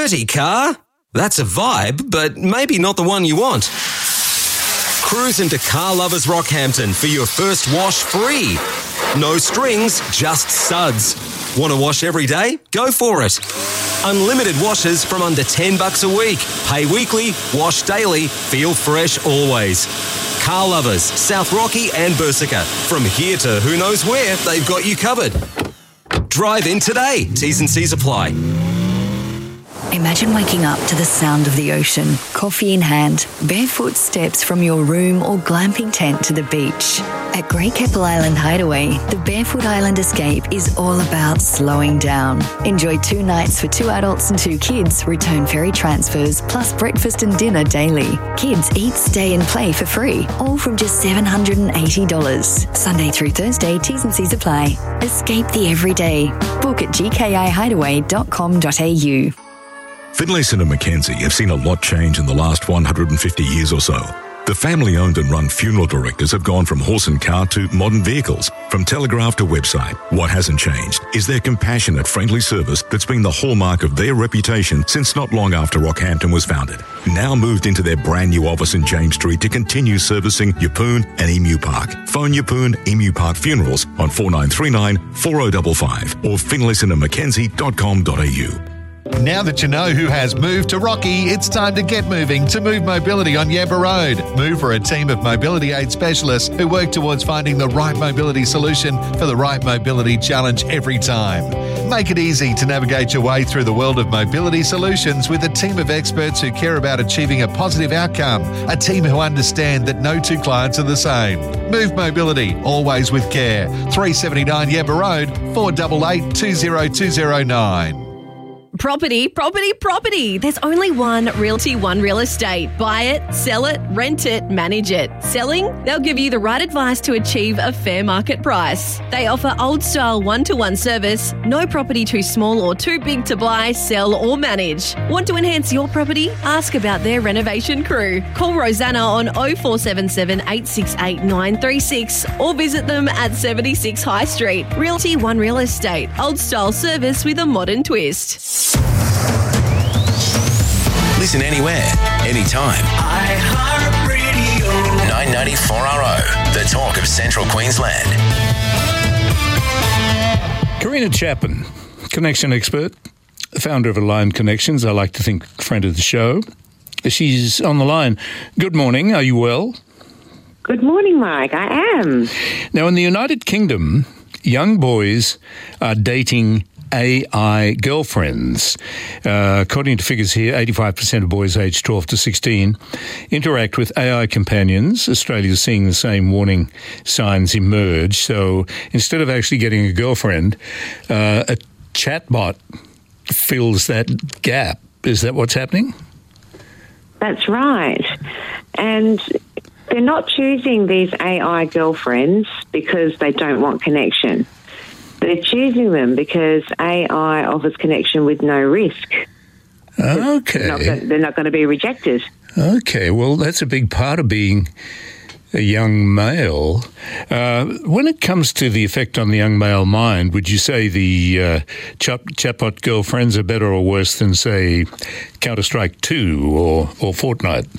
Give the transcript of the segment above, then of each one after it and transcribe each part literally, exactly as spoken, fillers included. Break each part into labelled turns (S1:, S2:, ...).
S1: dirty car? That's a vibe, but maybe not the one you want. Cruise into Car Lovers Rockhampton for your first wash free. No strings, just suds. Want to wash every day? Go for it. Unlimited washes from under ten bucks a week. Pay weekly, wash daily, feel fresh always. Car Lovers, South Rocky and Bersica. From here to who knows where, they've got you covered. Drive in today. T's and C's apply.
S2: Imagine waking up to the sound of the ocean, coffee in hand, barefoot steps from your room or glamping tent to the beach. At Great Keppel Island Hideaway, the Barefoot Island Escape is all about slowing down. Enjoy two nights for two adults and two kids, return ferry transfers, plus breakfast and dinner daily. Kids eat, stay and play for free, all from just seven hundred eighty dollars. Sunday through Thursday, T's and C's apply. Escape the everyday. Book at g k i hideaway dot com dot a u.
S3: Finlayson and Mackenzie have seen a lot change in the last one hundred fifty years or so. The family-owned and run funeral directors have gone from horse and cart to modern vehicles, from telegraph to website. What hasn't changed is their compassionate, friendly service that's been the hallmark of their reputation since not long after Rockhampton was founded. Now moved into their brand new office in James Street to continue servicing Yeppoon and Emu Park. Phone Yeppoon Emu Park Funerals on four nine three nine, four oh five five or finlayson and mackenzie dot com dot a u.
S4: Now that you know who has moved to Rocky, it's time to get moving to Move Mobility on Yabba Road. Move are a team of mobility aid specialists who work towards finding the right mobility solution for the right mobility challenge every time. Make it easy to navigate your way through the world of mobility solutions with a team of experts who care about achieving a positive outcome, a team who understand that no two clients are the same. Move Mobility, always with care. three seventy-nine Yabba Road, four eight eight, two oh two oh nine.
S5: Property, property, property. There's only one Realty One Real Estate. Buy it, sell it, rent it, manage it. Selling? They'll give you the right advice to achieve a fair market price. They offer old-style one-to-one service. No property too small or too big to buy, sell or manage. Want to enhance your property? Ask about their renovation crew. Call Rosanna on oh four seven seven, eight six eight, nine three six or visit them at seventy-six High Street. Realty One Real Estate. Old-style service with a modern twist.
S6: Listen anywhere, anytime. iHeartRadio. nine ninety-four R O, the talk of Central Queensland.
S7: Karina Chapman, connection expert, founder of Aligned Connections. I like to think friend of the show. She's on the line. Good morning. Are you well?
S8: Good morning, Mike. I am.
S7: Now, in the United Kingdom, young boys are dating A I girlfriends. Uh, according to figures here, eighty-five percent of boys aged twelve to sixteen interact with A I companions. Australia's seeing the same warning signs emerge. So instead of actually getting a girlfriend, uh, a chatbot fills that gap. Is that what's happening?
S8: That's right. And they're not choosing these A I girlfriends because they don't want connection. They're choosing them because A I offers connection with no risk.
S7: Okay.
S8: They're not, going, they're not going to be rejected.
S7: Okay, well, that's a big part of being a young male. Uh, when it comes to the effect on the young male mind, would you say the uh, chat, chatbot girlfriends are better or worse than, say, Counter-Strike two or, or Fortnite?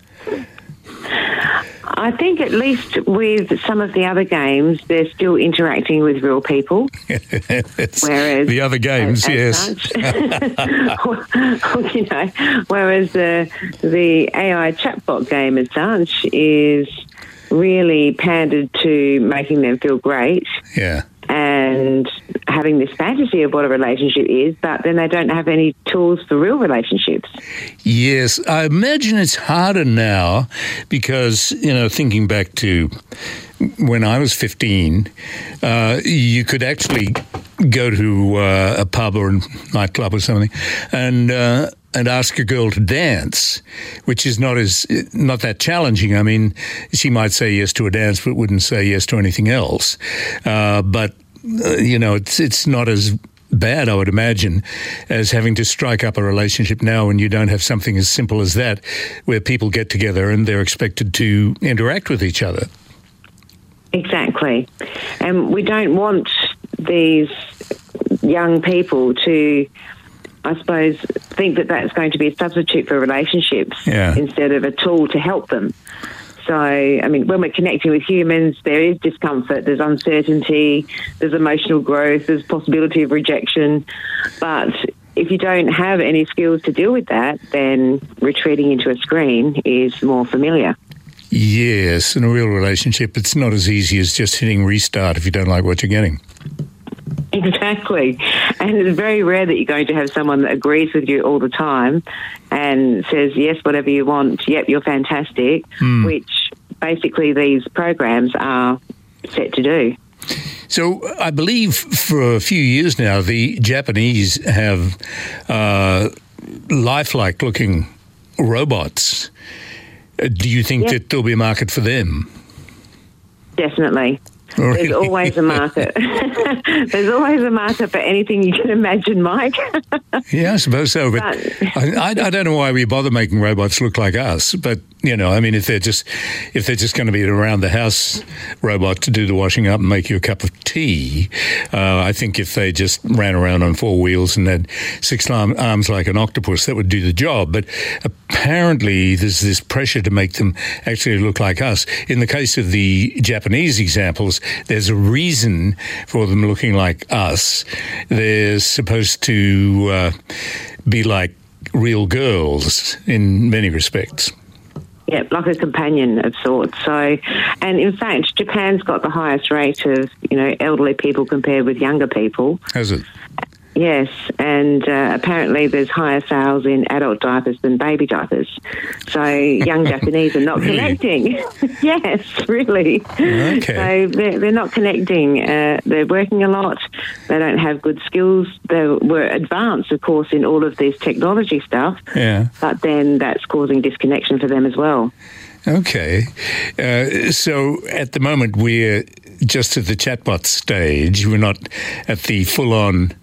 S8: I think at least with some of the other games, they're still interacting with real people. Whereas
S7: the other games,
S8: as, as
S7: yes.
S8: Such, you know, whereas the the A I chatbot game as such is really pandered to making them feel great.
S7: Yeah.
S8: And having this fantasy of what a relationship is, but then they don't have any tools for real relationships.
S7: Yes, I imagine it's harder now because, you know, thinking back to when I was fifteen, uh, you could actually go to uh, a pub or a nightclub or something and uh, and ask a girl to dance, which is not as not that challenging. I mean, she might say yes to a dance, but wouldn't say yes to anything else. Uh, but uh, you know, it's it's not as bad, I would imagine, as having to strike up a relationship now when you don't have something as simple as that, where people get together and they're expected to interact with each other.
S8: Exactly. And we don't want these young people to I suppose, think that that's going to be a substitute for relationships
S7: Yeah.
S8: instead of a tool to help them. So, I mean, when we're connecting with humans, there is discomfort, there's uncertainty, there's emotional growth, there's possibility of rejection. But if you don't have any skills to deal with that, then retreating into a screen is more familiar.
S7: Yes, in a real relationship, it's not as easy as just hitting restart if you don't like what you're getting.
S8: Exactly. And it's very rare that you're going to have someone that agrees with you all the time and says, yes, whatever you want, yep, you're fantastic,
S7: Mm.
S8: which basically these programs are set to do.
S7: So I believe for a few years now, the Japanese have uh, lifelike looking robots. Uh, Do you think
S8: Yep.
S7: that there'll be a market for them?
S8: Definitely.
S7: Really?
S8: There's always a market. There's always a market for anything you can imagine, Mike.
S7: Yeah, I suppose so. But
S8: But-
S7: I, I, I don't know why we bother making robots look like us. But you know, I mean, if they're just if they're just going to be an around the house robot to do the washing up and make you a cup of tea, uh, I think if they just ran around on four wheels and had six arm, arms like an octopus, that would do the job. But apparently, there's this pressure to make them actually look like us. In the case of the Japanese examples, there's a reason for them looking like us. They're supposed to uh, be like real girls in many respects.
S8: Yeah, like a companion of sorts. So, and in fact, Japan's got the highest rate of, you know, elderly people compared with younger people.
S7: Has it?
S8: Yes, and uh, apparently there's higher sales in adult diapers than baby diapers. So young Japanese are not
S7: Really?
S8: connecting. Yes, really.
S7: Okay.
S8: So they're, they're not connecting. Uh, they're working a lot. They don't have good skills. They were advanced, of course, in all of this technology stuff.
S7: Yeah.
S8: But then that's causing disconnection for them as well.
S7: Okay. Uh, so at the moment, we're just at the chatbot stage. We're not at the full-on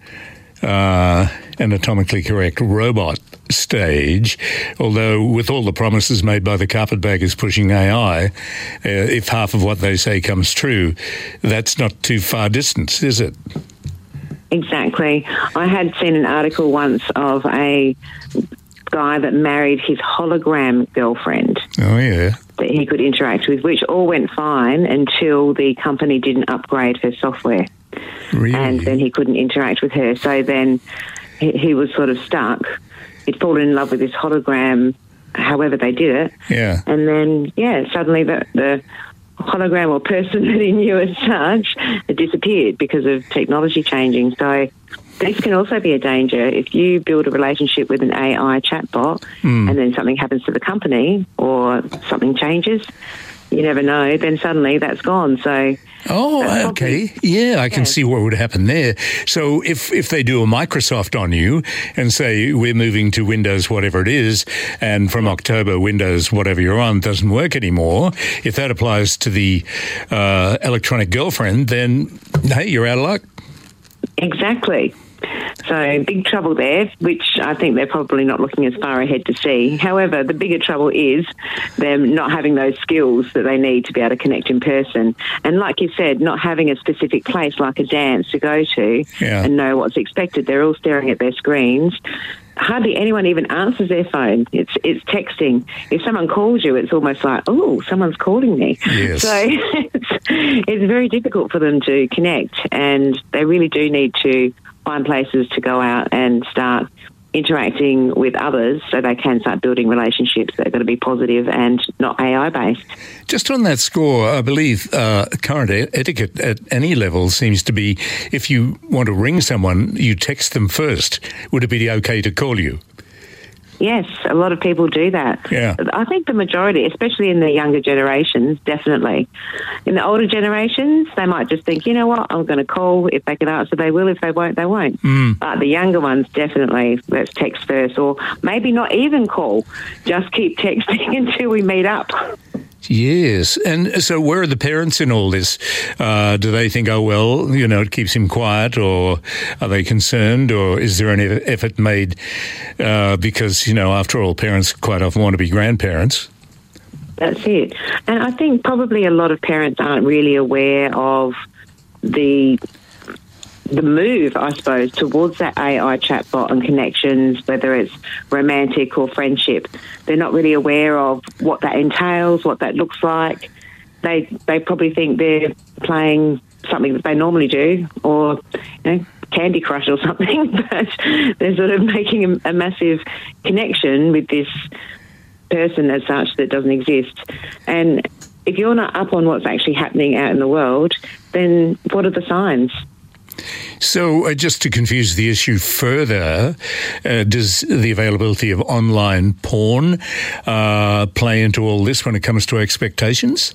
S7: uh, anatomically correct robot stage, although with all the promises made by the carpetbaggers pushing A I, uh, if half of what they say comes true, that's not too far distant, is it?
S8: Exactly. I had seen an article once of a guy that married his hologram girlfriend
S7: Oh, yeah.
S8: that he could interact with, which all went fine until the company didn't upgrade her software.
S7: Really?
S8: And then he couldn't interact with her. So then he, he was sort of stuck. He'd fallen in love with this hologram, however they did it.
S7: Yeah.
S8: And then, yeah, suddenly the, the hologram or person that he knew as such had disappeared because of technology changing. So this can also be a danger. If you build a relationship with an A I chatbot
S7: Mm.
S8: and then something happens to the company or something changes, you never know, then suddenly that's gone. So
S7: Oh,
S8: That's
S7: okay.
S8: probably-
S7: Yeah, I can
S8: Yeah.
S7: see what would happen there. So if, if they do a Microsoft on you and say, we're moving to Windows whatever it is, and from October, Windows whatever you're on doesn't work anymore, if that applies to the uh, electronic girlfriend, then, hey, you're out of luck.
S8: exactly. So big trouble there, which I think they're probably not looking as far ahead to see. However, the bigger trouble is them not having those skills that they need to be able to connect in person. And like you said, not having a specific place like a dance to go to
S7: Yeah.
S8: and know what's expected. They're all staring at their screens. Hardly anyone even answers their phone. It's it's texting. If someone calls you, it's almost like, oh, someone's calling me.
S7: Yes.
S8: So it's, it's very difficult for them to connect, and they really do need to find places to go out and start interacting with others so they can start building relationships that are going to be positive and not A I-based.
S7: Just on that score, I believe uh, current e- etiquette at any level seems to be if you want to ring someone, you text them first. Would it be okay to call you?
S8: Yes, a lot of people do that.
S7: Yeah.
S8: I think the majority, especially in the younger generations, definitely. In the older generations, they might just think, you know what, I'm going to call. If they can answer, they will. If they won't, they won't.
S7: Mm.
S8: But the younger ones, definitely, let's text first. Or maybe not even call. Just keep texting until we meet up.
S7: Yes. And so where are the parents in all this? Uh, do they think, oh, well, you know, it keeps him quiet, or are they concerned, or is there any effort made uh, because, you know, after all, parents quite often want to be grandparents?
S8: That's it. And I think probably a lot of parents aren't really aware of the the move, I suppose, towards that A I chatbot and connections, whether it's romantic or friendship. They're not really aware of what that entails, what that looks like. They they probably think they're playing something that they normally do, or you know, Candy Crush or something, but they're sort of making a, a massive connection with this person as such that doesn't exist. And if you're not up on what's actually happening out in the world, then what are the signs?
S7: So uh, just to confuse the issue further, uh, does the availability of online porn uh, play into all this when it comes to expectations?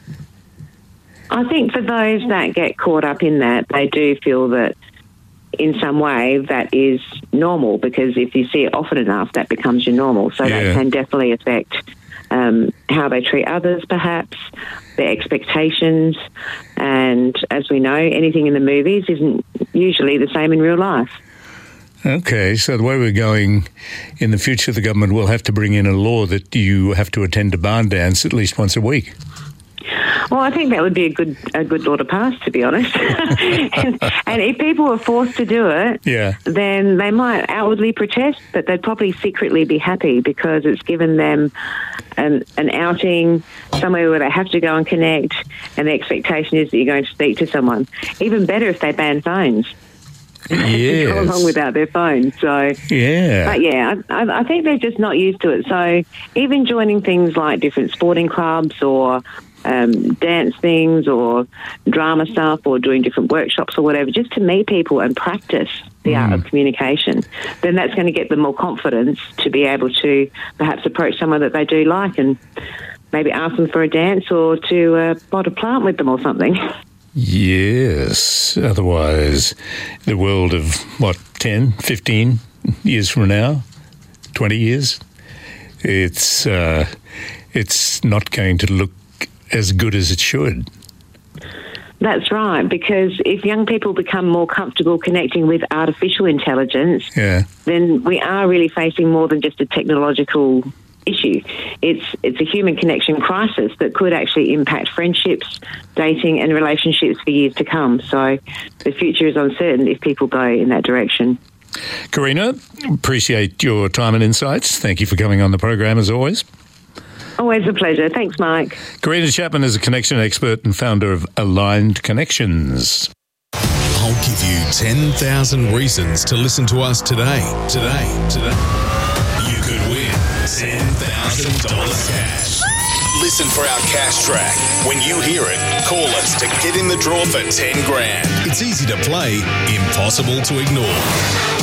S8: I think for those that get caught up in that, they do feel that in some way that is normal, because if you see it often enough, that becomes your normal. So
S7: Yeah.
S8: that can definitely affect um, how they treat others, perhaps, their expectations. And as we know, anything in the movies isn't usually the same in real life.
S7: Okay, so the way we're going in the future, the government will have to bring in a law that you have to attend a barn dance at least once a week.
S8: Well, I think that would be a good a good law to pass, to be honest. and, and if people were forced to do it,
S7: Yeah.
S8: then they might outwardly protest, but they'd probably secretly be happy because it's given them an, an outing, somewhere where they have to go and connect, and the expectation is that you're going to speak to someone. Even better if they ban phones.
S7: Yes.
S8: Go along without their phone. So,
S7: Yeah.
S8: but yeah, I, I think they're just not used to it. So even joining things like different sporting clubs or um, dance things or drama stuff or doing different workshops or whatever, just to meet people and practice the art of communication, then that's going to get them more confidence to be able to perhaps approach someone that they do like and maybe ask them for a dance or to uh, pot a plant with them or something.
S7: Yes. Otherwise, the world of, what, ten, fifteen years from now, twenty years, it's uh, it's not going to look as good as it should.
S8: That's right, because if young people become more comfortable connecting with artificial intelligence,
S7: Yeah.
S8: then we are really facing more than just a technological issue. It's it's a human connection crisis that could actually impact friendships, dating and relationships for years to come. So the future is uncertain if people go in that direction.
S7: Karina, appreciate your time and insights. Thank you for coming on the program as always.
S8: Always a pleasure. Thanks, Mike.
S7: Karina Chapman is a connection expert and founder of Aligned Connections.
S9: I'll give you ten thousand reasons to listen to us today. Today. Today. You could win ten thousand dollars cash.
S6: Listen for our cash track. When you hear it, call us to get in the draw for ten grand.
S9: It's easy to play, impossible to ignore.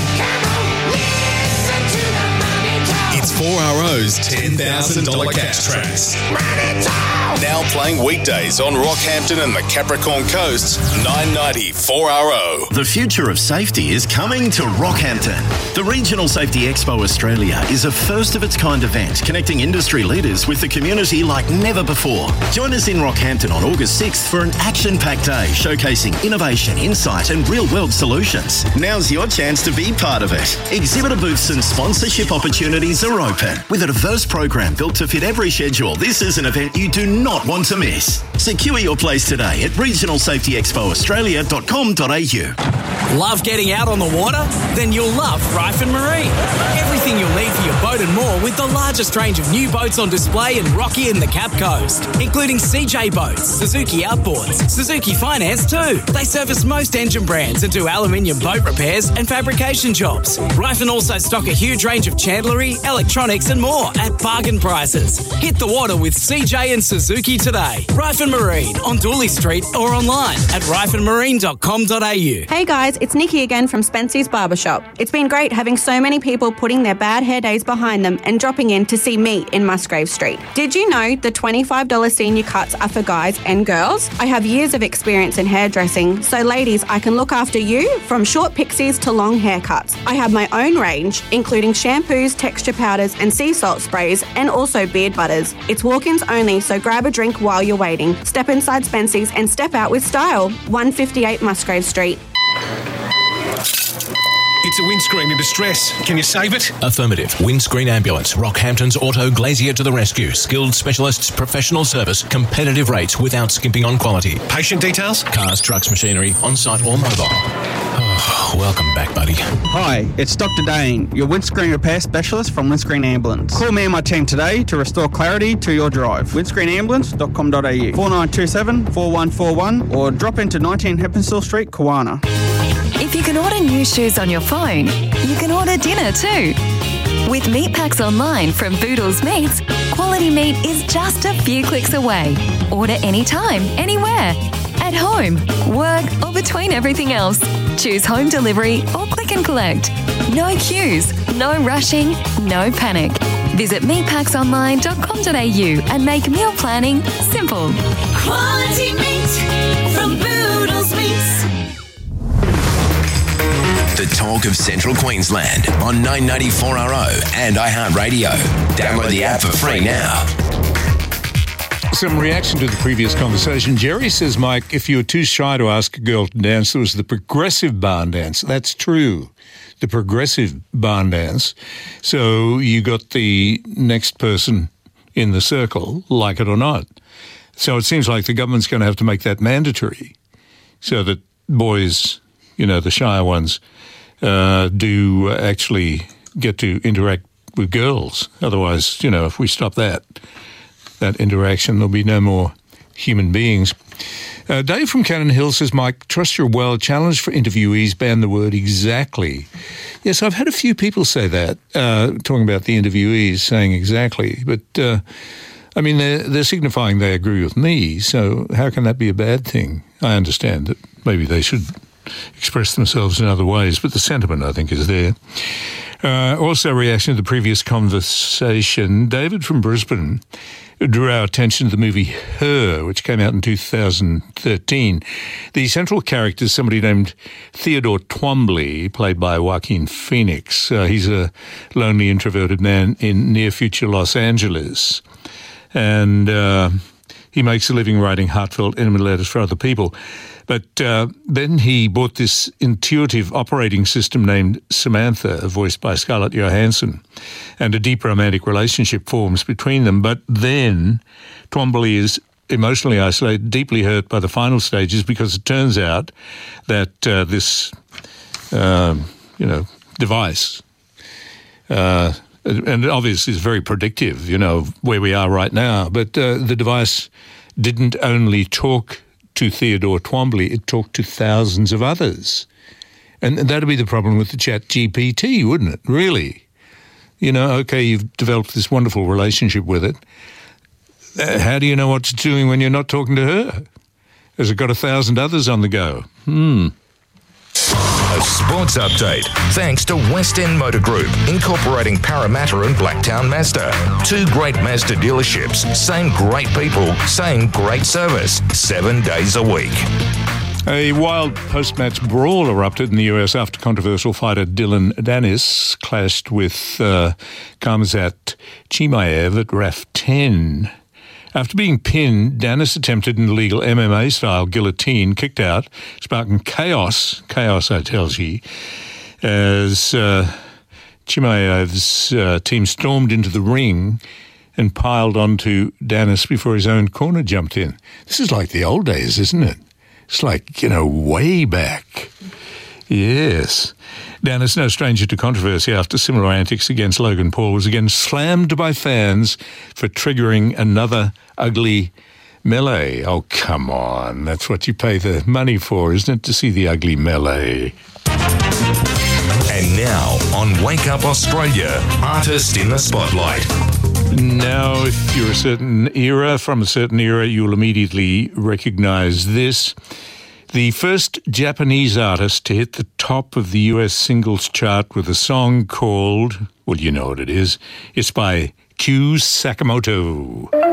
S9: It's four R O's ten thousand dollars cash tracks.
S6: Now playing weekdays on Rockhampton and the Capricorn Coast, nine ninety four R O.
S10: The future of safety is coming to Rockhampton. The Regional Safety Expo Australia is a first-of-its-kind event connecting industry leaders with the community like never before. Join us in Rockhampton on August sixth for an action-packed day showcasing innovation, insight and real-world solutions. Now's your chance to be part of it. Exhibitor booths and sponsorship opportunities are open. With a diverse program built to fit every schedule, this is an event you do not want to miss. Secure your place today at regional safety expo australia dot com dot a u.
S11: Love getting out on the water? Then you'll love Ryfan Marine. Everything you'll need for your boat and more with the largest range of new boats on display in Rocky and the Cap Coast, including C J Boats, Suzuki Outboards, Suzuki Finance too. They service most engine brands and do aluminium boat repairs and fabrication jobs. Ryfan also stock a huge range of chandlery, electronics and more at bargain prices. Hit the water with C J and Suzuki today. Ryfan Marine on Dooley Street or online at ryfan marine dot com dot a u.
S12: Hey guys, it's Nikki again from Spency's Barbershop. It's been great having so many people putting their bad hair days behind them and dropping in to see me in Musgrave Street. Did you know the twenty-five dollars senior cuts are for guys and girls? I have years of experience in hairdressing, so ladies, I can look after you from short pixies to long haircuts. I have my own range, including shampoos, texture powders and sea salt sprays, and also beard butters. It's walk-ins only, so grab a drink while you're waiting. Step inside Spency's and step out with style. one fifty-eight Musgrave Street.
S13: It's a windscreen in distress. Can you save it?
S14: Affirmative. Windscreen Ambulance. Rockhampton's Auto Glazier to the rescue. Skilled specialists, professional service, competitive rates without skimping on quality.
S13: Patient details?
S14: Cars, trucks, machinery, on-site or mobile. Oh, welcome back, buddy.
S15: Hi, it's Doctor Dane, your windscreen repair specialist from Windscreen Ambulance. Call me and my team today to restore clarity to your drive. windscreen ambulance dot com dot a u, four nine two seven, four one four one, or drop into nineteen Heppenstall Street, Kawana.
S2: If you can order new shoes on your phone, you can order dinner too. With Meat Packs Online from Boodles Meats, quality meat is just a few clicks away. Order anytime, anywhere. At home, work, or between everything else. Choose home delivery or click and collect. No queues, no rushing, no panic. Visit meat packs online dot com dot a u and make meal planning simple.
S16: Quality meat from Boodles Meats.
S17: The talk of Central Queensland on nine ninety-four R O and iHeartRadio. Download the app for free now.
S7: Some reaction to the previous conversation. Jerry says, Mike, if you were too shy to ask a girl to dance, there was the progressive barn dance. That's true. The progressive barn dance. So you got the next person in the circle, like it or not. So it seems like the government's going to have to make that mandatory so that boys, you know, the shy ones, uh, do actually get to interact with girls. Otherwise, you know, if we stop that, that interaction, there'll be no more human beings. Uh, Dave from Cannon Hill says, Mike, trust your well. Challenge for interviewees, ban the word exactly. Yes, I've had a few people say that, uh, talking about the interviewees saying exactly. But, uh, I mean, they're, they're signifying they agree with me, so how can that be a bad thing? I understand that maybe they should express themselves in other ways, but the sentiment, I think, is there. Uh, also, reaction to the previous conversation, David from Brisbane drew our attention to the movie Her, which came out in two thousand thirteen. The central character is somebody named Theodore Twombly, played by Joaquin Phoenix. Uh, he's a lonely, introverted man in near-future Los Angeles. And uh, he makes a living writing heartfelt intimate letters for other people. But uh, then he bought this intuitive operating system named Samantha, voiced by Scarlett Johansson, and a deep romantic relationship forms between them. But then Twombly is emotionally isolated, deeply hurt by the final stages, because it turns out that uh, this, uh, you know, device, uh, and obviously is very predictive, you know, where we are right now, but uh, the device didn't only talk to Theodore Twombly, it talked to thousands of others. And that'd be the problem with the Chat G P T, wouldn't it? Really? You know, okay, you've developed this wonderful relationship with it. Uh, how do you know what it's doing when you're not talking to her? Has it got a thousand others on the go? Hmm.
S18: A sports update, thanks to West End Motor Group, incorporating Parramatta and Blacktown Mazda. Two great Mazda dealerships, same great people, same great service, seven days a week.
S7: A wild post-match brawl erupted in the U S after controversial fighter Dylan Danis clashed with uh, Khamzat Chimaev at R A F ten. After being pinned, Danis attempted an illegal M M A-style guillotine, kicked out, sparking chaos, chaos I tell you, as uh, Chimaev's uh, team stormed into the ring and piled onto Danis before his own corner jumped in. This is like the old days, isn't it? It's like, you know, way back. Yes. Danis, no stranger to controversy after similar antics against Logan Paul, was again slammed by fans for triggering another ugly melee. Oh, come on. That's what you pay the money for, isn't it? To see the ugly melee.
S18: And now, on Wake Up Australia, Artist in the Spotlight.
S7: Now, if you're a certain era, from a certain era, you'll immediately recognise this. The first Japanese artist to hit the top of the U S singles chart with a song called, well, you know what it is. It's by Kyu Sakamoto.